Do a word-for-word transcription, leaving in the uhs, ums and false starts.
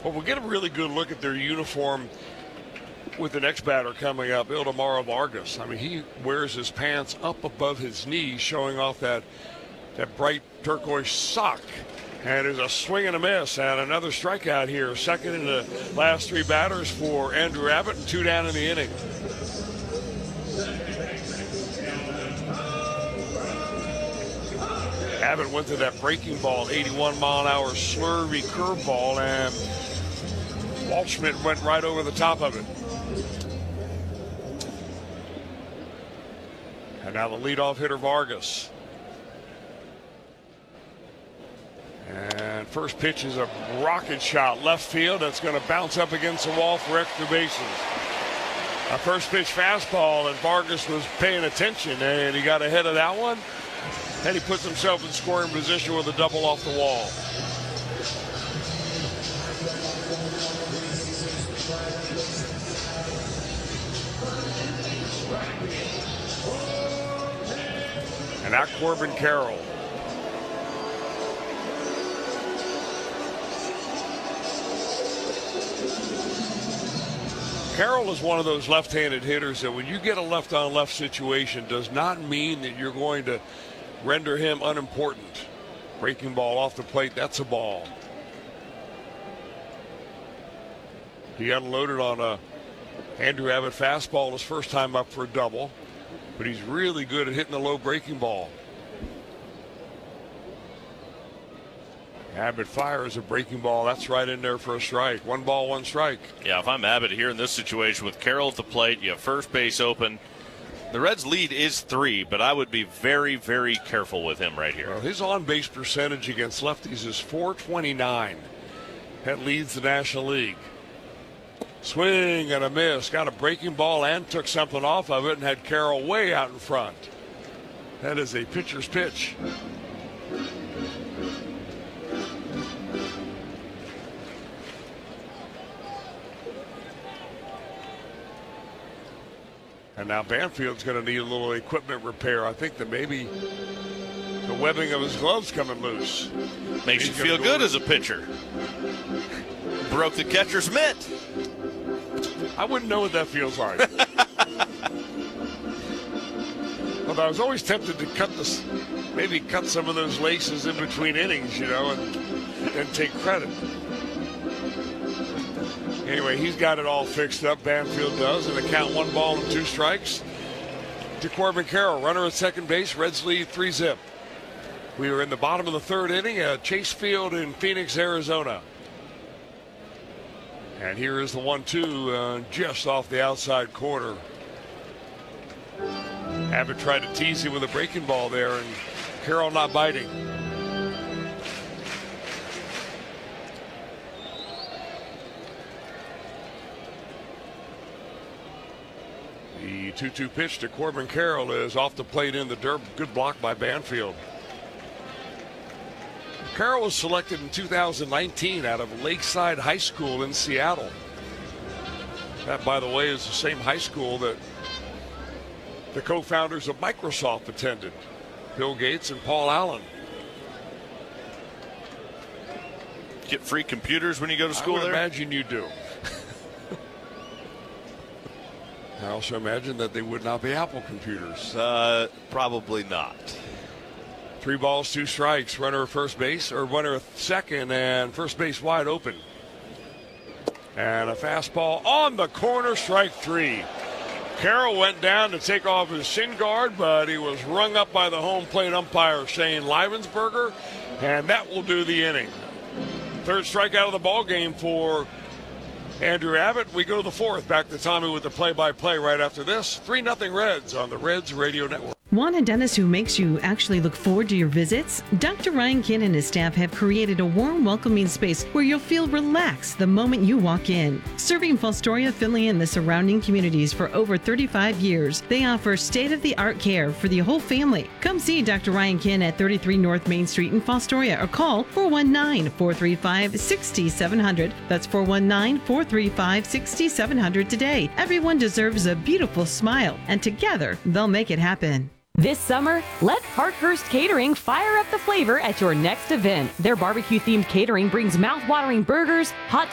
Well, we'll get a really good look at their uniform with the next batter coming up, Ildemaro Vargas. I mean, he wears his pants up above his knees, showing off that, that bright turquoise sock. And there's a swing and a miss, and another strikeout here. Second in the last three batters for Andrew Abbott, and two down in the inning. Abbott went to that breaking ball, eighty-one mile an hour slurvy curveball, and Waldschmidt went right over the top of it. And now the leadoff hitter, Vargas. And first pitch is a rocket shot left field that's going to bounce up against the wall for extra bases. A first pitch fastball, and Vargas was paying attention, and he got ahead of that one. And he puts himself in scoring position with a double off the wall. And now Corbin Carroll. Carroll is one of those left-handed hitters that when you get a left-on-left situation does not mean that you're going to render him unimportant. Breaking ball off the plate, that's a ball. He unloaded on a Andrew Abbott fastball his first time up for a double, but he's really good at hitting the low breaking ball. Abbott fires a breaking ball. That's right in there for a strike. One ball, one strike. Yeah, if I'm Abbott here in this situation with Carroll at the plate, you have first base open. The Reds' lead is three, but I would be very, very careful with him right here. Well, his on-base percentage against lefties is four twenty-nine. That leads the National League. Swing and a miss. Got a breaking ball and took something off of it and had Carroll way out in front. That is a pitcher's pitch. And now Banfield's going to need a little equipment repair. I think that maybe the webbing of his gloves coming loose. Makes He's you feel go good to... as a pitcher. Broke the catcher's mitt. I wouldn't know what that feels like. But I was always tempted to cut this, maybe cut some of those laces in between innings, you know, and, and take credit. Anyway, he's got it all fixed up. Banfield does, and the count one ball and two strikes to Corbin Carroll. Runner at second base. Reds lead three zip. We are in the bottom of the third inning at Chase Field in Phoenix, Arizona. And here is the one two uh, just off the outside corner. Abbott tried to tease him with a breaking ball there, and Carroll not biting. The two two pitch to Corbin Carroll is off the plate in the dirt. Good block by Banfield. Carroll was selected in two thousand nineteen out of Lakeside High School in Seattle. That, by the way, is the same high school that the co-founders of Microsoft attended, Bill Gates and Paul Allen. Get free computers when you go to school I would there? imagine you do. I also imagine that they would not be Apple computers. Uh, probably not. Three balls, two strikes. Runner at first base, or runner at second, and first base wide open. And a fastball on the corner, strike three. Carroll went down to take off his shin guard, but he was rung up by the home plate umpire, Shane Livensberger, and that will do the inning. Third strikeout of the ball game for Andrew Abbott. We go to the fourth. Back to Tommy with the play-by-play right after this. three nothing Reds on the Reds Radio Network. Want a dentist who makes you actually look forward to your visits? Doctor Ryan Kinn and his staff have created a warm, welcoming space where you'll feel relaxed the moment you walk in. Serving Fostoria, Findlay, and the surrounding communities for over thirty-five years, they offer state-of-the-art care for the whole family. Come see Doctor Ryan Kinn at thirty-three North Main Street in Fostoria or call four one nine, four three five, six seven zero zero. That's four one nine, four three five, six seven zero zero today. Everyone deserves a beautiful smile, and together they'll make it happen. This summer, let Parkhurst Catering fire up the flavor at your next event. Their barbecue-themed catering brings mouth-watering burgers, hot